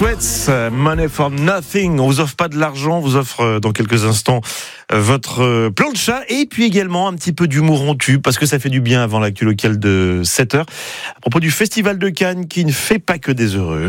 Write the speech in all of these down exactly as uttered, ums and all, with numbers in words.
Straits, Money for Nothing. On vous offre pas de l'argent, on vous offre dans quelques instants votre plancha et puis également un petit peu d'humour en tube parce que ça fait du bien avant l'actu locale de sept heures. À propos du Festival de Cannes qui ne fait pas que des heureux.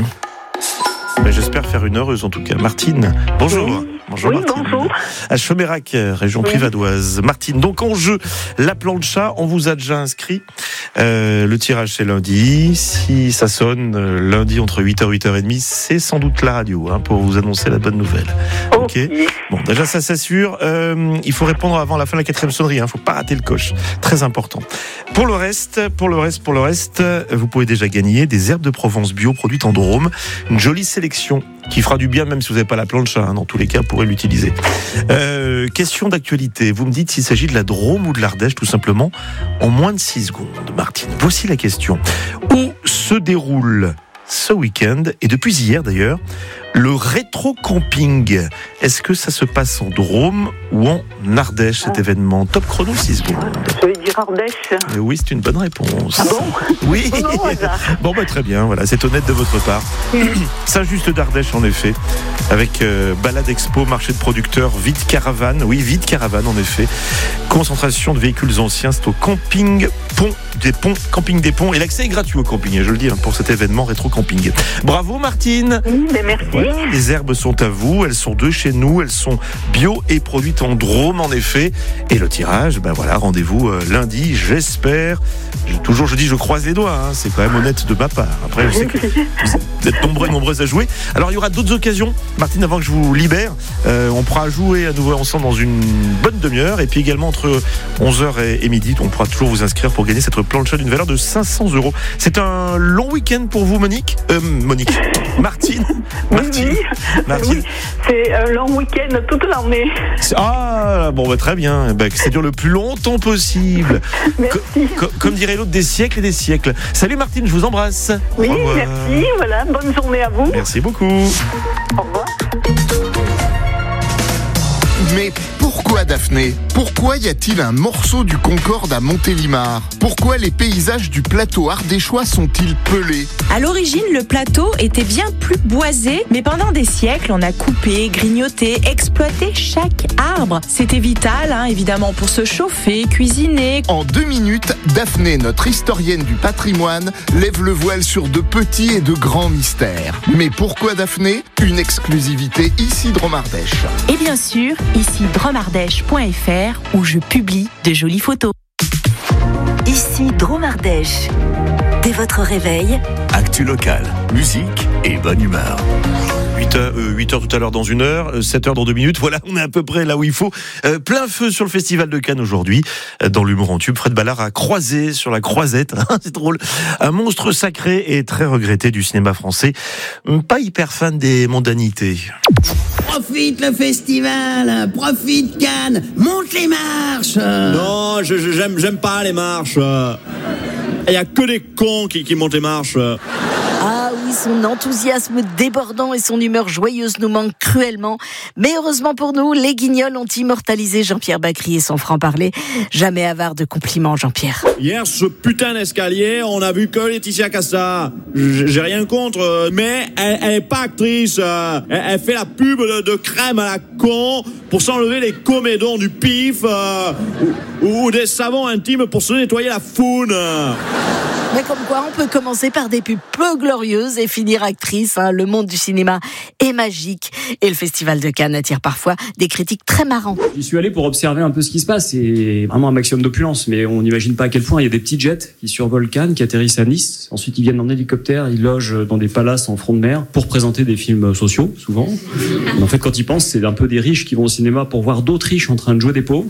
Ben, j'espère faire une heureuse en tout cas. Martine, bonjour. Oui. Bonjour oui, Martine. bonjour. À Chomérac, région oui. Privadoise. Martine, donc en jeu, la plancha, on vous a déjà inscrit. Euh, le tirage c'est lundi. Si ça sonne euh, lundi entre huit heures et huit heures trente, c'est sans doute la radio hein, pour vous annoncer la bonne nouvelle. Ok. okay. Bon, déjà ça s'assure. Euh, il faut répondre avant la fin de la quatrième sonnerie. Il hein, faut pas rater le coche. Très important. Pour le reste, pour le reste, pour le reste, vous pouvez déjà gagner des herbes de Provence bio produites en Drôme. Une jolie sélection qui fera du bien même si vous n'avez pas la plancha. Hein, dans tous les cas, vous pourrez l'utiliser. Euh, question d'actualité. Vous me dites s'il s'agit de la Drôme ou de l'Ardèche, tout simplement, en moins de six secondes. Martine, voici la question. Où se déroule ce week-end, et depuis hier d'ailleurs, le rétro-camping? Est-ce que ça se passe en Drôme ou en Ardèche, cet événement? Top chrono, six secondes. Je vais dire Ardèche. Et oui, c'est une bonne réponse. Ah bon? Oui. Bon, bon, bah, très bien, voilà, c'est honnête de votre part. Saint-Just d'Ardèche, en effet, avec euh, balade expo, marché de producteurs, vide caravane. Oui, vide caravane, en effet. Concentration de véhicules anciens, c'est au camping Pont des Ponts, camping des Ponts. Et l'accès est gratuit au camping, je le dis, hein, pour cet événement rétro-camping. Bravo, Martine. Oui, mais merci. Voilà, les herbes sont à vous, elles sont de chez nous, elles sont bio et produites en Drôme, en effet. Et le tirage, ben voilà, rendez-vous euh, lundi, j'espère. Je, toujours, je dis, je croise les doigts, hein, c'est quand même honnête de ma part. Après, je sais que vous êtes nombreux et nombreuses à jouer. Alors, il y aura d'autres occasions. Martine, avant que je vous libère, euh, on pourra jouer à nouveau ensemble dans une bonne demi-heure. Et puis également, entre onze heures et, et midi, on pourra toujours vous inscrire pour gagner cette plancha d'une valeur de cinq cents euros. C'est un long week-end pour vous, Monique euh, Monique. Martine Martine, oui, oui. Martine. Oui, c'est un long week-end toute l'année. Ah, bon, bah, très bien. Bah, que ça dure le plus longtemps possible. Merci. Co- comme dirait l'autre, des siècles et des siècles. Salut Martine, je vous embrasse. Oui, merci. Voilà, bonne journée à vous. Merci beaucoup. Au revoir. Mais pourquoi Daphné? Pourquoi y a-t-il un morceau du Concorde à Montélimar? Pourquoi les paysages du plateau ardéchois sont-ils pelés? À l'origine, le plateau était bien plus boisé, mais pendant des siècles, on a coupé, grignoté, exploité chaque arbre. C'était vital, hein, évidemment, pour se chauffer, cuisiner. En deux minutes, Daphné, notre historienne du patrimoine, lève le voile sur de petits et de grands mystères. Mais pourquoi Daphné? Une exclusivité ici Drôme Ardèche. Et bien sûr, ici drôme ardèche point f r où je publie de jolies photos. Ici Drôme Ardèche. Dès votre réveil, actu locale, musique et bonne humeur. huit heures, euh, huit heures tout à l'heure dans une heure, euh, sept heures dans deux minutes. Voilà, on est à peu près là où il faut. Euh, plein feu sur le Festival de Cannes aujourd'hui. Euh, dans l'humour en tube, Fred Ballard a croisé sur la croisette, c'est drôle, un monstre sacré et très regretté du cinéma français. Pas hyper fan des mondanités. Profite le festival, profite Cannes, monte les marches. Non, je, je, j'aime, j'aime pas les marches. Il n'y a que des cons qui, qui montent les marches. ah oui, son enthousiasme débordant et son humeur joyeuse nous manquent cruellement. Mais heureusement pour nous, les Guignols ont immortalisé Jean-Pierre Bacry et son franc-parler. Jamais avare de compliments, Jean-Pierre. Hier, ce putain d'escalier, on a vu que Laetitia Casta. J'ai rien contre, mais elle, elle est pas actrice. Elle, elle fait la pub de, de crème à la con pour s'enlever les comédons du pif euh, ou, ou des savons intimes pour se nettoyer la foune. Mais comme quoi, on peut commencer par des pubs peu glorieuses et finir actrice. Hein. Le monde du cinéma est magique. Et le Festival de Cannes attire parfois des critiques très marrants. J'y suis allé pour observer un peu ce qui se passe. C'est vraiment un maximum d'opulence. Mais on n'imagine pas à quel point il y a des petits jets qui survolent Cannes, qui atterrissent à Nice. Ensuite, ils viennent en hélicoptère, ils logent dans des palaces en front de mer pour présenter des films sociaux, souvent. Mais en fait, quand ils pensent, c'est un peu des riches qui vont au cinéma pour voir d'autres riches en train de jouer des pauvres.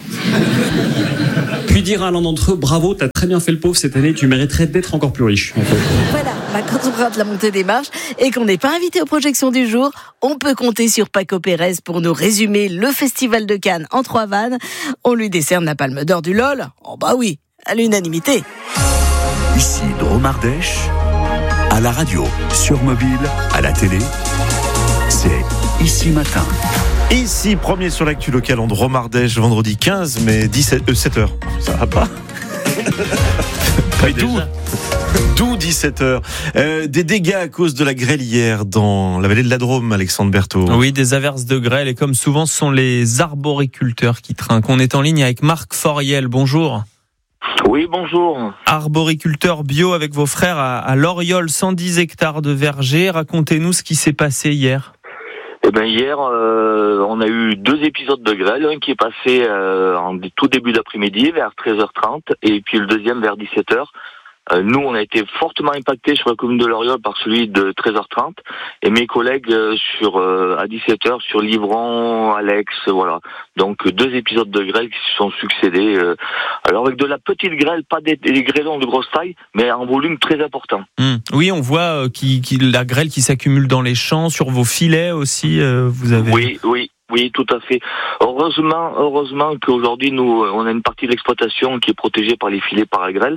Puis dire à l'un d'entre eux, bravo, t'as très bien fait le pauvre cette année, tu mériterais d'être encore plus riche. En fait. Voilà, bah quand on rate la montée des marches et qu'on n'est pas invité aux projections du jour, on peut compter sur Paco Pérez pour nous résumer le Festival de Cannes en trois vannes. On lui décerne la palme d'or du LOL. Oh bah oui, à l'unanimité. Ici Drôme Ardèche, à la radio, sur mobile, à la télé, c'est Ici Matin. Ici, premier sur l'actu locale en Drôme Ardèche, vendredi quinze mai, dix-sept, euh, sept heures. Ça va pas? Pas du tout. D'où dix-sept heures. Euh, des dégâts à cause de la grêle hier dans la vallée de la Drôme, Alexandre Berthaud. Oui, des averses de grêle et comme souvent ce sont les arboriculteurs qui trinquent. On est en ligne avec Marc Foriel. Bonjour. Oui, bonjour. Arboriculteur bio avec vos frères à, à Loriol, cent dix hectares de verger. Racontez-nous ce qui s'est passé hier. Eh ben hier, euh, on a eu deux épisodes de grêle, un qui est passé euh, en tout début d'après-midi vers treize heures trente et puis le deuxième vers dix-sept heures. Euh, nous, on a été fortement impactés sur la commune de Loriol par celui de treize heures trente et mes collègues euh, sur euh, à dix-sept heures sur Livron, Alex, voilà. Donc deux épisodes de grêle qui se sont succédés. Euh, alors avec de la petite grêle, pas des, des grêlons de grosse taille, mais en volume très important. Mmh. Oui, on voit euh, qui, qui, la grêle qui s'accumule dans les champs, sur vos filets aussi. Euh, vous avez. Oui, oui. Oui, tout à fait. Heureusement, heureusement qu'aujourd'hui nous, on a une partie de l'exploitation qui est protégée par les filets para-grêle,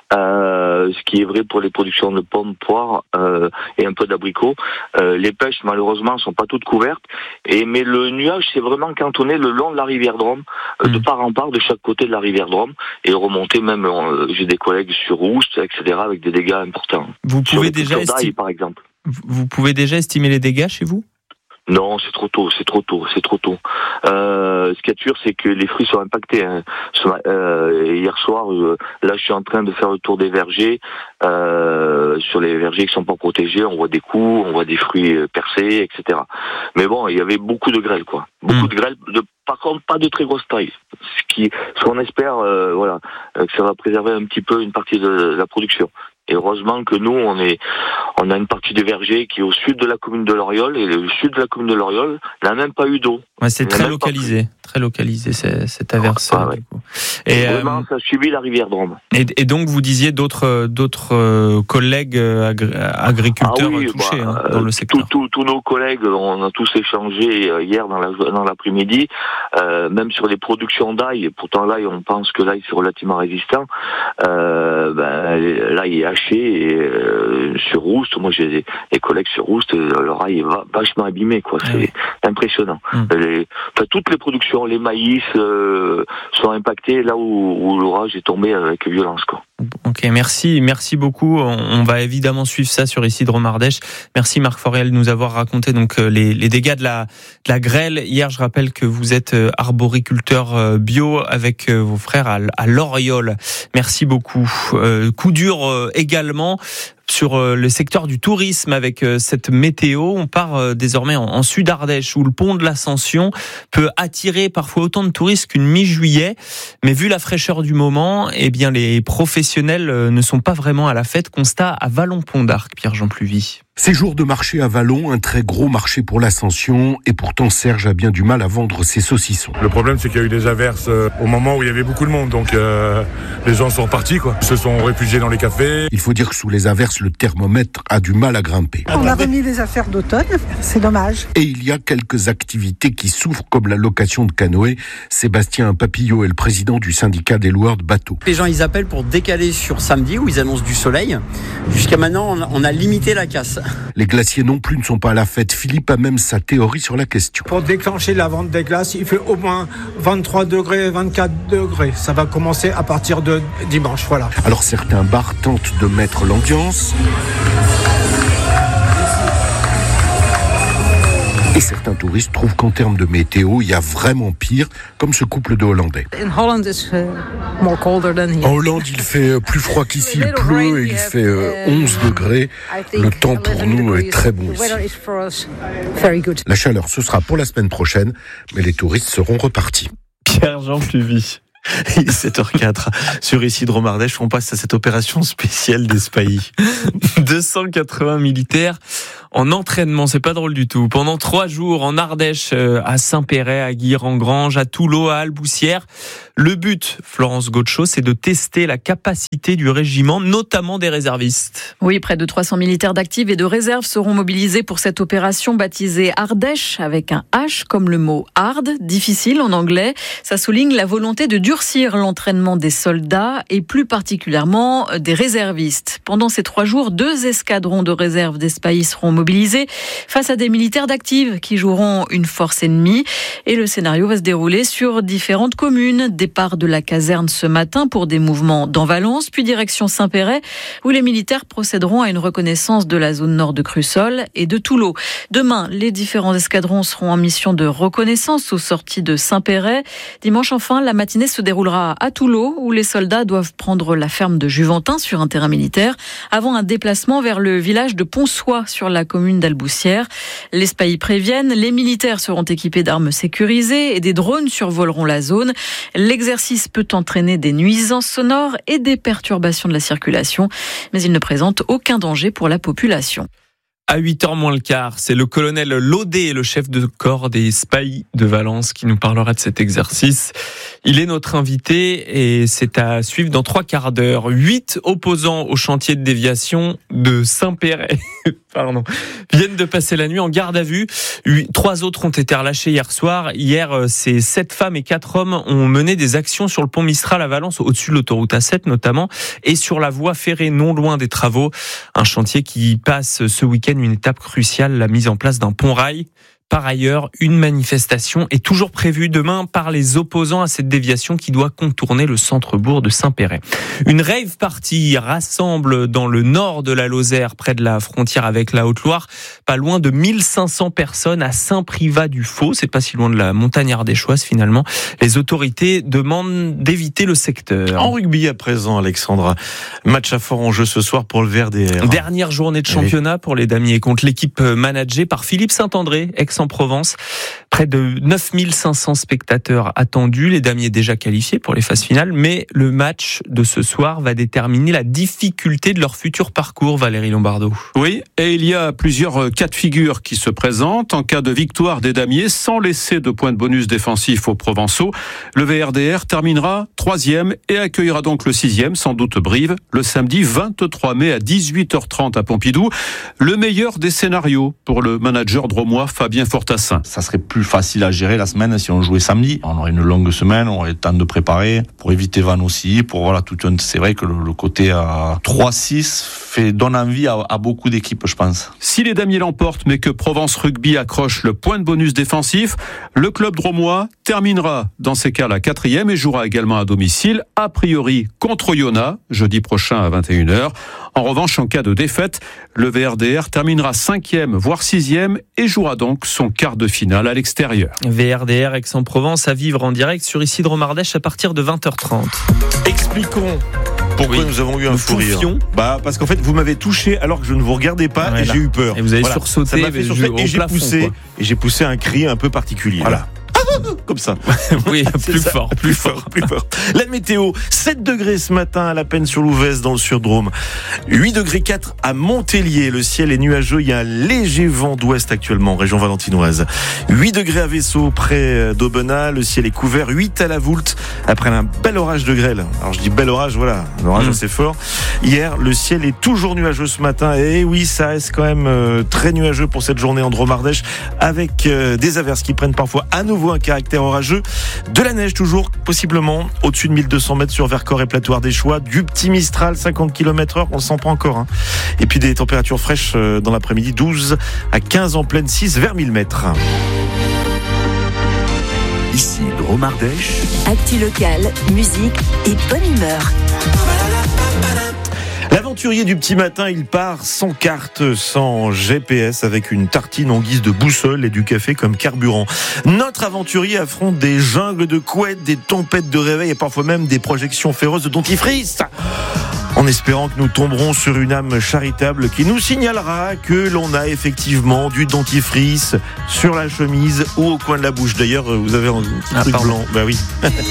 euh, ce qui est vrai pour les productions de pommes, poires euh, et un peu d'abricots. Euh, les pêches, malheureusement, sont pas toutes couvertes. Et mais le nuage s'est vraiment cantonné le long de la rivière Drôme, euh, mmh. de part en part, de chaque côté de la rivière Drôme, et remonté même. Euh, j'ai des collègues sur Oust, et cetera, avec des dégâts importants. Vous pouvez déjà esti... par exemple. Vous pouvez déjà estimer les dégâts chez vous ? Non, c'est trop tôt, c'est trop tôt, c'est trop tôt. Euh, ce qui est sûr, c'est que les fruits sont impactés. Hein. Euh, hier soir, euh, là, je suis en train de faire le tour des vergers. Euh, sur les vergers qui sont pas protégés, on voit des coups, on voit des fruits percés, et cetera. Mais bon, il y avait beaucoup de grêle, quoi. Beaucoup mmh. de grêle, de, par contre, pas de très grosse taille. Ce qui, ce qu'on espère, euh, voilà, que ça va préserver un petit peu une partie de la production. Et heureusement que nous, on est, on a une partie des vergers qui est au sud de la commune de Loriol, et le sud de la commune de Loriol n'a même pas eu d'eau. Ouais, c'est très localisé, très localisé cette averse. Ah, ouais. Du coup. Et, et vraiment, euh, ça a suivi la rivière Drôme. Et, et donc, vous disiez d'autres, d'autres euh, collègues agri- agriculteurs ah oui, touchés bah, hein, dans le secteur. Tous tous nos collègues, on a tous échangé hier dans, la, dans l'après-midi, euh, même sur les productions d'ail. Pourtant, l'ail, on pense que l'ail c'est relativement résistant. Euh, ben, l'ail est haché et euh, sur Oust, moi j'ai des, des collègues sur Oust, leur ail est va, vachement abîmé, quoi. C'est ouais. impressionnant. Mmh. Les, enfin, toutes les productions, les maïs euh, sont impactés là où, où l'orage est tombé avec violence, quoi. Ok, merci, merci beaucoup. On, on va évidemment suivre ça sur ici Drôme Ardèche. Merci Marc Foriel de nous avoir raconté donc les, les dégâts de la, de la grêle. Hier, je rappelle que vous êtes arboriculteur bio avec vos frères à, à Loriol. Merci beaucoup. Euh, coup dur euh, également sur le secteur du tourisme avec cette météo. On part désormais en, en Sud-Ardèche où le pont de l'Ascension peut attirer parfois autant de touristes qu'une mi-juillet. Mais vu la fraîcheur du moment, eh bien les professionnels ne sont pas vraiment à la fête. Constat à Vallon-Pont d'Arc, Pierre-Jean Pluvy. Ces jours de marché à Vallon, un très gros marché pour l'Ascension, et pourtant Serge a bien du mal à vendre ses saucissons. Le problème, c'est qu'il y a eu des averses au moment où il y avait beaucoup de monde, donc euh, les gens sont repartis, quoi. Ils se sont réfugiés dans les cafés. Il faut dire que sous les averses, le thermomètre a du mal à grimper. On a remis les affaires d'automne, c'est dommage. Et il y a quelques activités qui souffrent, comme la location de canoës. Sébastien Papillot est le président du syndicat des loueurs de bateaux. Les gens, ils appellent pour décaler sur samedi, où ils annoncent du soleil. Jusqu'à maintenant, on a limité la casse. Les glaciers non plus ne sont pas à la fête. Philippe a même sa théorie sur la question. Pour déclencher la vente des glaces, il fait au moins vingt-trois degrés, vingt-quatre degrés. Ça va commencer à partir de dimanche, voilà. Alors certains bars tentent de mettre l'ambiance. Et certains touristes trouvent qu'en termes de météo, il y a vraiment pire, comme ce couple de Hollandais. En Hollande, il fait plus froid qu'ici, il pleut et il fait onze degrés. Le temps pour nous est très bon ici. La chaleur, ce sera pour la semaine prochaine, mais les touristes seront repartis. Pierre-Jean Pluvy. Il est sept heures quatre sur ici Drôme Ardèche. On passe à cette opération spéciale des Spahis. deux cent quatre-vingts militaires en entraînement, c'est pas drôle du tout. Pendant trois jours en Ardèche, à Saint-Péret, à Guire-en-Grange, à Toulot, à Alboussière. Le but, Florence Gaucho, c'est de tester la capacité du régiment, notamment des réservistes. Oui, près de trois cents militaires d'actifs et de réserve seront mobilisés pour cette opération baptisée Ardèche, avec un H comme le mot hard, difficile en anglais. Ça souligne la volonté de durcir l'entraînement des soldats et plus particulièrement des réservistes. Pendant ces trois jours, deux escadrons de réserve des Spahis seront mobilisés face à des militaires d'Active qui joueront une force ennemie. Et le scénario va se dérouler sur différentes communes. Départ de la caserne ce matin pour des mouvements dans Valence, puis direction Saint-Péret, où les militaires procéderont à une reconnaissance de la zone nord de Crussol et de Toulon. Demain, les différents escadrons seront en mission de reconnaissance aux sorties de Saint-Péret. Dimanche, enfin, la matinée se déroulera à Toulon, où les soldats doivent prendre la ferme de Juventin sur un terrain militaire, avant un déplacement vers le village de Ponsoy sur la commune d'Alboussière. Les spahis préviennent, les militaires seront équipés d'armes sécurisées et des drones survoleront la zone. L'exercice peut entraîner des nuisances sonores et des perturbations de la circulation, mais il ne présente aucun danger pour la population. À huit heures moins le quart, c'est le colonel Laudet, le chef de corps des spahis de Valence, qui nous parlera de cet exercice. Il est notre invité et c'est à suivre dans trois quarts d'heure. Huit opposants au chantier de déviation de Saint-Péret pardon, viennent de passer la nuit en garde à vue. Trois autres ont été relâchés hier soir. Hier, ces sept femmes et quatre hommes ont mené des actions sur le pont Mistral à Valence, au-dessus de l'autoroute A sept notamment, et sur la voie ferrée non loin des travaux. Un chantier qui passe ce week-end une étape cruciale, la mise en place d'un pont-rail. Par ailleurs, une manifestation est toujours prévue demain par les opposants à cette déviation qui doit contourner le centre-bourg de Saint-Péret. Une rave party rassemble dans le nord de la Lozère, près de la frontière avec la Haute-Loire, pas loin de mille cinq cents personnes à Saint-Privat-du-Faux. C'est pas si loin de la montagne ardéchoise finalement. Les autorités demandent d'éviter le secteur. En rugby à présent, Alexandra. Match à fort enjeu ce soir pour le V R D R. Dernière journée de championnat oui. pour les damiers contre l'équipe managée par Philippe Saint-André, ex en Provence. Près de neuf mille cinq cents spectateurs attendus, les damiers déjà qualifiés pour les phases finales, mais le match de ce soir va déterminer la difficulté de leur futur parcours, Valérie Lombardo. Oui, et il y a plusieurs cas de figure qui se présentent. En cas de victoire des damiers, sans laisser de points de bonus défensifs aux Provençaux, le V R D R terminera troisième et accueillera donc le sixième, sans doute Brive, le samedi vingt-trois mai à dix-huit heures trente à Pompidou. Le meilleur des scénarios pour le manager dromois Fabien Fortassin. Ça serait plus facile à gérer la semaine si on jouait samedi. On aurait une longue semaine, on aurait le temps de préparer pour éviter Vannes aussi. Pour voilà tout un, c'est vrai que le, le côté à trois six fait donne envie à, à beaucoup d'équipes, je pense. Si les damiers l'emportent, mais que Provence Rugby accroche le point de bonus défensif, le club dromois terminera dans ces cas la quatrième et jouera également à domicile, a priori contre Oyonnax, jeudi prochain à vingt et une heures. En revanche, en cas de défaite, le V R D R terminera cinquième, voire sixième et jouera donc son quart de finale à l'extérieur. V R D R Aix-en-Provence à vivre en direct sur Isidro Mardèche à partir de vingt heures trente. Expliquons pourquoi oui. nous avons eu un nous fou rire. Bah parce qu'en fait vous m'avez touché alors que je ne vous regardais pas ouais, et là. j'ai eu peur. Et vous avez voilà. sursauté, ça m'a fait sursauter et j'ai plafond, poussé quoi. et j'ai poussé un cri un peu particulier. Voilà. Comme ça. Oui, plus ça. fort, plus fort, plus fort. La météo, sept degrés ce matin à la peine sur l'Ouvèze dans le Surdrôme. huit degrés quatre à Montpellier. Le ciel est nuageux. Il y a un léger vent d'ouest actuellement en région valentinoise. huit degrés à Vaisseau près d'Aubenas. Le ciel est couvert. huit à la Voulte après un bel orage de grêle. Alors je dis bel orage, voilà. Un orage mmh. assez fort. Hier, le ciel est toujours nuageux ce matin. Et oui, ça reste quand même euh, très nuageux pour cette journée en Dromardèche avec euh, des averses qui prennent parfois à nouveau un caractère orageux, de la neige toujours possiblement au-dessus de mille deux cents mètres sur Vercors et Plateau Ardéchois, du petit Mistral cinquante kilomètres heure, on le sent pas encore hein. Et puis des températures fraîches dans l'après-midi, douze à quinze en pleine, six vers mille mètres. Ici Dromardèche. Actu locale, musique et bonne humeur. L'aventurier du petit matin, il part sans carte, sans G P S, avec une tartine en guise de boussole et du café comme carburant. Notre aventurier affronte des jungles de couettes, des tempêtes de réveil et parfois même des projections féroces de dentifrice. En espérant que nous tomberons sur une âme charitable qui nous signalera que l'on a effectivement du dentifrice sur la chemise ou au coin de la bouche. D'ailleurs, vous avez un petit ah, truc blanc. Bah oui.